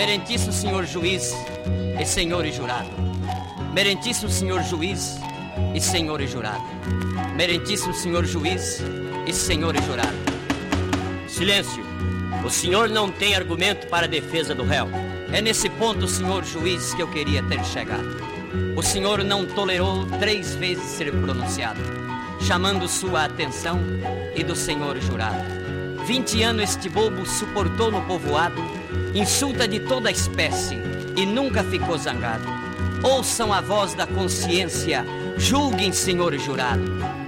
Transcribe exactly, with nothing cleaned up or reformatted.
Merentíssimo senhor juiz e senhor e jurado. Merentíssimo senhor juiz e senhor e jurado. Merentíssimo senhor juiz e senhor e jurado. Silêncio. O senhor não tem argumento para a defesa do réu. É nesse ponto, senhor juiz, que eu queria ter chegado. O senhor não tolerou três vezes ser pronunciado, chamando sua atenção e do senhor jurado. Vinte anos este bobo suportou no povoado insulta de toda a espécie e nunca ficou zangado. Ouçam a voz da consciência, julguem, senhor jurado.